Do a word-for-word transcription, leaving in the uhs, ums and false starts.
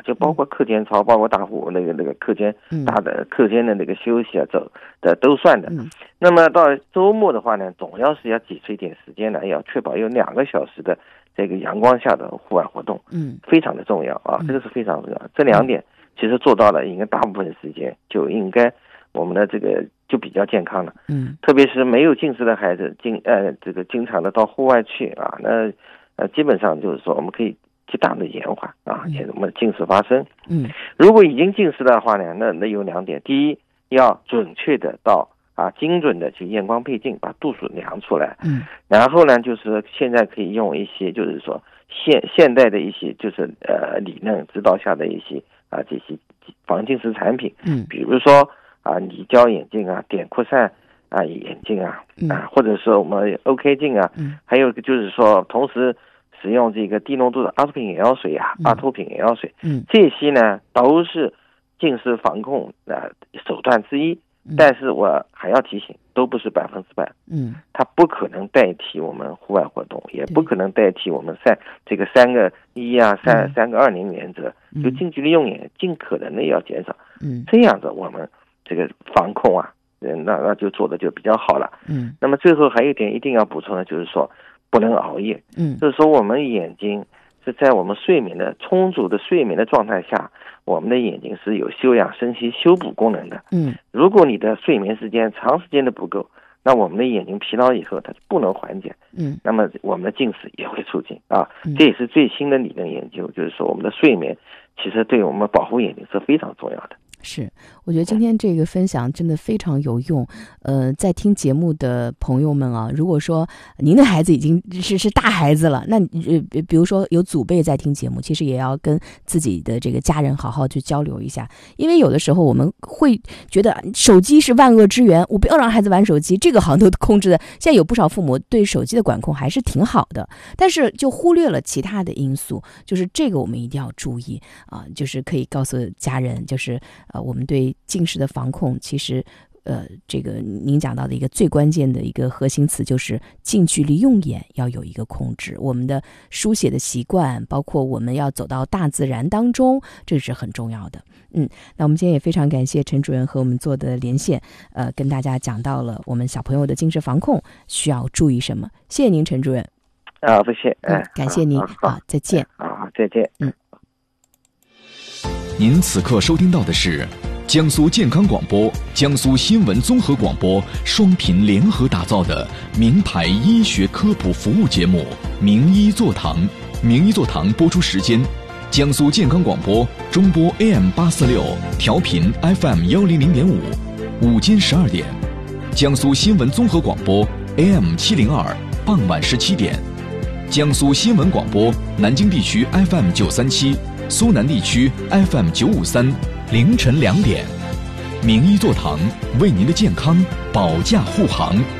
就包括课间操，包括大户那个那个课间大的课间的那个休息啊，走的都算的。 嗯， 那么到周末的话呢，总要是要挤出一点时间来，要确保有两个小时的这个阳光下的户外活动， 嗯， 非常的重要啊，这个是非常重要。这两点其实做到了，应该大部分时间就应该我们的这个就比较健康了。 嗯， 特别是没有近视的孩子，经呃这个经常的到户外去啊，那呃基本上就是说我们可以极大的延缓啊，减我们近视发生。 嗯， 如果已经近视的话呢，那那有两点，第一要准确的到啊精准的去验光配镜，把度数量出来。 嗯， 然后呢，就是现在可以用一些就是说现现代的一些就是呃理论指导下的一些啊这些防近视产品。 嗯， 比如说啊拟焦眼镜啊、碘扩散啊眼镜啊啊，或者说我们 O K 镜啊， 嗯， 还有就是说同时使用这个低浓度的阿托品眼药水啊、阿托品眼药水， 嗯， 这些呢都是近视防控的手段之一。但是我还要提醒，都不是百分之百。 嗯， 它不可能代替我们户外活动，也不可能代替我们三这个三个一啊、三三个二零原则，就近距离用眼尽可能的要减少。 嗯， 这样子我们这个防控啊，那那就做的就比较好了。 嗯， 那么最后还有一点一定要补充的，就是说不能熬夜。 嗯， 就是说我们眼睛是在我们睡眠的充足的睡眠的状态下，我们的眼睛是有休养生息修补功能的。 嗯， 如果你的睡眠时间长时间的不够，那我们的眼睛疲劳以后它不能缓解。 嗯， 那么我们的近视也会促进啊。这也是最新的理论研究，就是说我们的睡眠其实对我们保护眼睛是非常重要的。 是，我觉得今天这个分享真的非常有用。呃，在听节目的朋友们啊，如果说您的孩子已经是是大孩子了，那呃，比如说有祖辈在听节目，其实也要跟自己的这个家人好好去交流一下，因为有的时候我们会觉得手机是万恶之源，我不要让孩子玩手机，这个好像都控制的。现在有不少父母对手机的管控还是挺好的，但是就忽略了其他的因素，就是这个我们一定要注意啊，就是可以告诉家人，就是呃，我们对近视的防控，其实，呃，这个您讲到的一个最关键的一个核心词，就是近距离用眼要有一个控制。我们的书写的习惯，包括我们要走到大自然当中，这是很重要的。嗯，那我们今天也非常感谢陈主任和我们做的连线，呃，跟大家讲到了我们小朋友的近视防控需要注意什么。谢谢您，陈主任。 啊，不谢， 嗯，感谢您啊，再见。 啊，再见。 嗯。 您此刻收听到的是江苏健康广播、江苏新闻综合广播双频联合打造的名牌医学科普服务节目《名医座堂》。名医座堂播出时间：江苏健康广播中波 A M 八四六，调频 F M 幺零零点五，午间十二点；江苏新闻综合广播 A M 七零二，傍晚十七点；江苏新闻广播南京地区 F M 九三七。苏南地区 F M 九五三，凌晨两点，名医座堂为您的健康保驾护航。